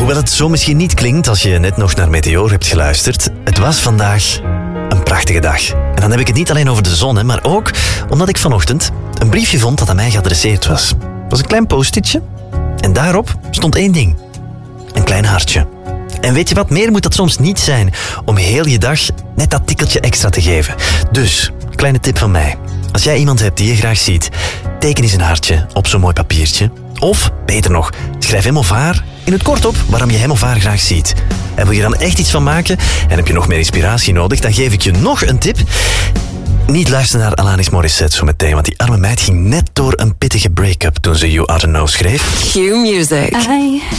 Hoewel het zo misschien niet klinkt als je net nog naar Meteor hebt geluisterd, het was vandaag een prachtige dag. En dan heb ik het niet alleen over de zon, maar ook omdat ik vanochtend een briefje vond dat aan mij geadresseerd was. Het was een klein post-itje en daarop stond 1 ding. Een klein hartje. En weet je wat, meer moet dat soms niet zijn om heel je dag net dat tikkeltje extra te geven. Dus, kleine tip van mij. Als jij iemand hebt die je graag ziet, teken eens een hartje op zo'n mooi papiertje. Of, beter nog, schrijf hem of haar in het kort op waarom je hem of haar graag ziet. En wil je dan echt iets van maken en heb je nog meer inspiratie nodig, dan geef ik je nog een tip. Niet luisteren naar Alanis Morissette zo meteen, want die arme meid ging net door een pittige break-up toen ze You Oughta Know schreef. Q Music.